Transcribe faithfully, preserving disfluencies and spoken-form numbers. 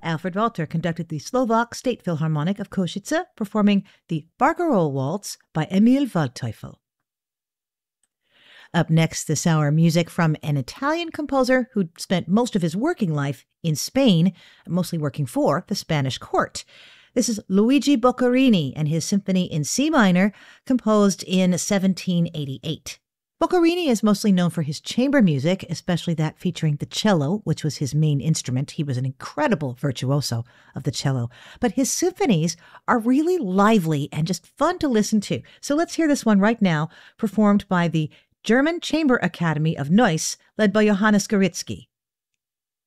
Alfred Walter conducted the Slovak State Philharmonic of Košice, performing the Barcarolle Waltz by Emil Waldteufel. Up next this hour, music from an Italian composer who spent most of his working life in Spain, mostly working for the Spanish court. This is Luigi Boccherini and his symphony in C minor, composed in seventeen eighty-eight. Boccherini is mostly known for his chamber music, especially that featuring the cello, which was his main instrument. He was an incredible virtuoso of the cello. But his symphonies are really lively and just fun to listen to. So let's hear this one right now, performed by the German Chamber Academy of Neuss, led by Johannes Goritzky.